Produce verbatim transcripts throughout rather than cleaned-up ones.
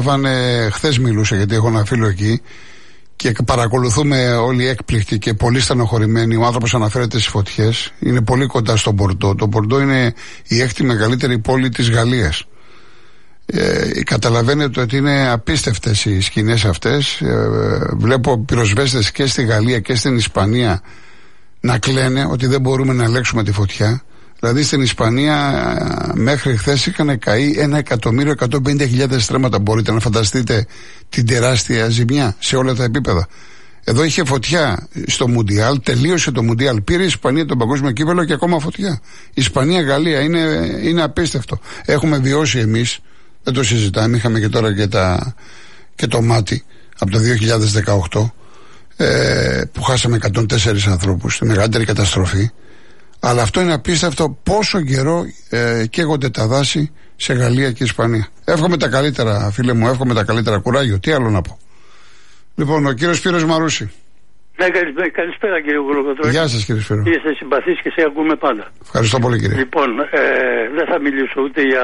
Βάνε, χθες μιλούσε, γιατί έχω ένα φίλο εκεί και παρακολουθούμε όλοι έκπληκτοι και πολύ στενοχωρημένοι. Ο άνθρωπος αναφέρεται στις φωτιές. Είναι πολύ κοντά στον Μπορντό. Το Μπορντό είναι η έκτη μεγαλύτερη πόλη της Γαλλίας. Ε, καταλαβαίνετε ότι είναι απίστευτες οι σκηνές αυτές. Ε, βλέπω πυροσβέστες και στη Γαλλία και στην Ισπανία να κλαίνε ότι δεν μπορούμε να ελέγξουμε τη φωτιά. Δηλαδή στην Ισπανία μέχρι χθες είχαν καεί ένα εκατομμύριο εκατόν πενήντα χιλιάδες στρέμματα. Μπορείτε να φανταστείτε την τεράστια ζημιά σε όλα τα επίπεδα. Εδώ είχε φωτιά στο Μουντιάλ, τελείωσε το Μουντιάλ, πήρε η Ισπανία τον παγκόσμιο κύπελλο και ακόμα φωτιά. Ισπανία-Γαλλία είναι, είναι απίστευτο. Έχουμε βιώσει εμείς, δεν το συζητάμε, είχαμε και τώρα και, τα, και το μάτι από το δύο χιλιάδες δεκαοκτώ ε, που χάσαμε εκατόν τέσσερις ανθρώπους, τη μεγαλύτερη καταστροφή. Αλλά αυτό είναι απίστευτο πόσο καιρό ε, καίγονται τα δάση σε Γαλλία και Ισπανία. Εύχομαι τα καλύτερα, φίλε μου, εύχομαι τα καλύτερα. Κουράγιο, τι άλλο να πω. Λοιπόν, ο κύριος Σπύρος Μαρούση. Ναι, καλησπέρα, καλησπέρα κύριε Κολοκοτρώνη. Γεια σας κύριε Σπύρο. Είστε συμπαθείς και σε ακούμε πάντα. Ευχαριστώ πολύ κύριε. Λοιπόν, ε, δεν θα μιλήσω ούτε για,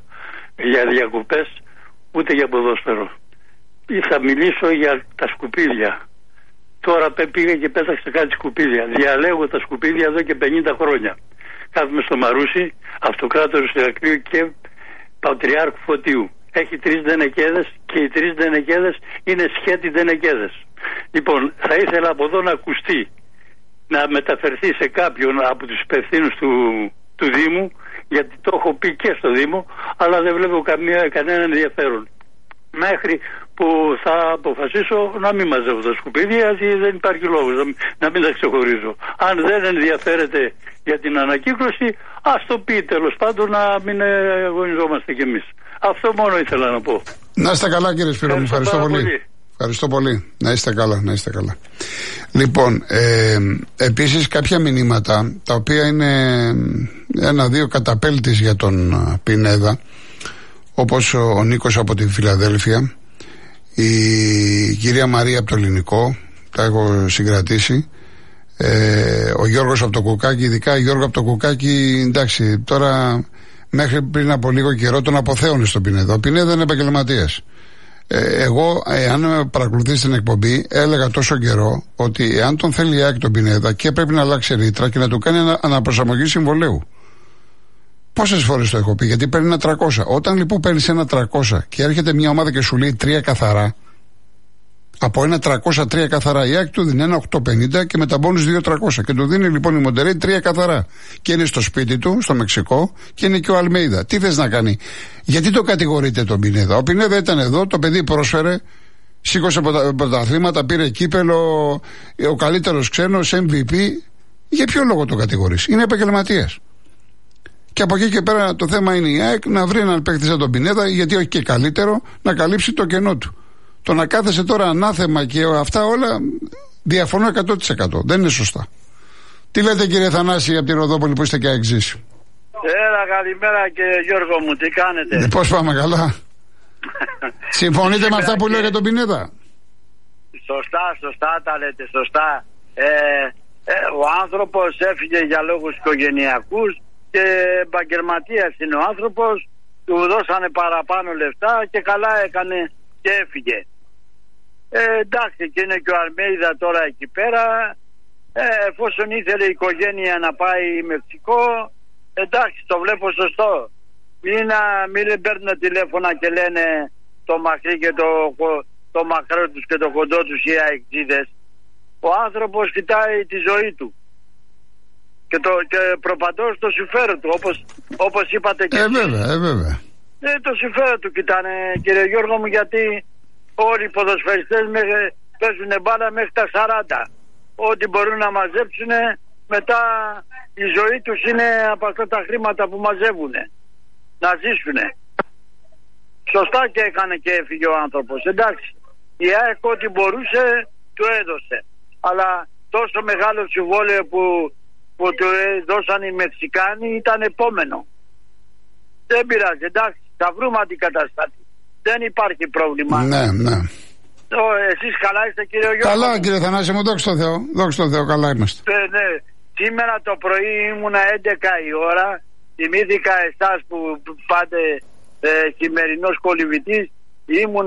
για διακοπές, ούτε για ποδόσφαιρο. Θα μιλήσω για τα σκουπίδια. Τώρα πήγα και πέταξε κάτι σκουπίδια. Διαλέγω τα σκουπίδια εδώ και πενήντα χρόνια. Κάθομαι στο Μαρούσι, αυτοκράτορος του Ηρακλείου και Πατριάρχου Φωτίου. Έχει τρεις δενεκέδες και οι τρεις δενεκέδες είναι σχέτη δενεκέδες. Λοιπόν, θα ήθελα από εδώ να ακουστεί, να μεταφερθεί σε κάποιον από τους υπευθύνους του, του Δήμου, γιατί το έχω πει και στο Δήμο, αλλά δεν βλέπω καμία, κανένα ενδιαφέρον. Μέχρι που θα αποφασίσω να μην μαζεύω τα σκουπίδια, γιατί δεν υπάρχει λόγος να, να μην τα ξεχωρίζω. Αν δεν ενδιαφέρεται για την ανακύκλωση, ας το πει τέλος πάντων, να μην αγωνιζόμαστε κι εμείς. Αυτό μόνο ήθελα να πω. Να είστε καλά κύριε Σπύρο, μου ευχαριστώ πολύ. πολύ. Ευχαριστώ πολύ. Να είστε καλά, να είστε καλά. Λοιπόν, ε, επίσης κάποια μηνύματα, τα οποία είναι ένα-δύο καταπέλτης για τον Πινέδα, όπως ο Νίκος από τη Φιλαδέλφια, η κυρία Μαρία από το Ελληνικό, τα έχω συγκρατήσει, ε, ο Γιώργος από το Κουκάκι, ειδικά Γιώργο από το Κουκάκι, εντάξει, τώρα μέχρι πριν από λίγο καιρό τον αποθέωνε στον Πινέδα. Ο Πινέδα είναι επαγγελματίας. Ε, εγώ, εάν παρακολουθήσει την εκπομπή, έλεγα τόσο καιρό ότι εάν τον θέλει η ΑΕΚ τον Πινέδα και πρέπει να αλλάξει ρήτρα και να του κάνει ανα, αναπροσαρμογή συμβολέου. Πόσες φορές το έχω πει, γιατί παίρνει ένα τριακόσια. Όταν λοιπόν παίρνει ένα τριακόσια και έρχεται μια ομάδα και σου λέει τρία καθαρά, από ένα τριακόσια τρία καθαρά, η ΑΕΚ του δίνει ένα οκτακόσια πενήντα και με τα μπόνους δύο τριακόσια. Και του δίνει λοιπόν η Μοντερέι τρία καθαρά. Και είναι στο σπίτι του, στο Μεξικό, και είναι και ο Αλμέιδα. Τι θες να κάνει, γιατί το κατηγορείτε τον Πινέδα? Ο Πινέδα ήταν εδώ, το παιδί πρόσφερε, σήκωσε πρωταθλήματα, πήρε κύπελο, ο καλύτερος ξένος, εμ βι πι. Για ποιο λόγο το κατηγορείς? Είναι επαγγελματίας. Και από εκεί και πέρα το θέμα είναι η ΑΕΚ να βρει έναν παίκτη σαν τον Πινέδα, γιατί όχι και καλύτερο, να καλύψει το κενό του. Το να κάθεσαι τώρα ανάθεμα και αυτά όλα, διαφωνώ εκατό τοις εκατό. Δεν είναι σωστά. Τι λέτε κύριε Θανάση από τη Ροδόπολη που είστε και αεξής? Έλα, καλημέρα κύριε Γιώργο μου, τι κάνετε? Ε, πώς πάμε, καλά? Συμφωνείτε με αυτά που λέω για τον Πινέδα? Σωστά, σωστά τα λέτε, σωστά. Ε, ε, ο άνθρωπος έφυγε για λόγους οικογενειακούς και επαγγελματίας είναι ο άνθρωπος, του δώσανε παραπάνω λεφτά και καλά έκανε και έφυγε. Ε, εντάξει, και είναι και ο Αλμέιδα τώρα εκεί πέρα, ε, εφόσον ήθελε η οικογένεια να πάει Μεξικό, εντάξει, το βλέπω σωστό. Μην, μην παίρνουν τηλέφωνα και λένε το μακρύ και το, το μακρό τους και το κοντό τους οι αεξίδες. Ο άνθρωπος κοιτάει τη ζωή του και, το, και προπαντώ στο συμφέρον του, όπως, όπως είπατε και ε, βέβαια, ε, βέβαια. Ε, το συμφέρον του κοιτάνε κύριε Γιώργο μου, γιατί όλοι οι ποδοσφαιριστές παίζουν μπάλα μέχρι τα σαράντα. Ό,τι μπορούν να μαζέψουν, μετά η ζωή τους είναι από αυτά τα χρήματα που μαζεύουν να ζήσουν. Σωστά και έκανε και έφυγε ο άνθρωπος. Εντάξει, η ΑΕΚ ό,τι μπορούσε του έδωσε, αλλά τόσο μεγάλο συμβόλαιο που, που του δώσαν οι Μεξικάνοι ήταν επόμενο. Δεν πειράζει, εντάξει, θα βρούμε αντικαταστάτη. Δεν υπάρχει πρόβλημα. Ναι, ναι. Ο, εσείς καλά είστε κύριε Γιώργο? Καλά κύριε Θανάση μου, δόξα τω Θεώ. Δόξα τω Θεώ, καλά είμαστε. Ε, ναι. Σήμερα το πρωί ήμουνα έντεκα η ώρα. Θυμήθηκα εσάς που πάτε ε, χειμερινός κολυβητής ήμουν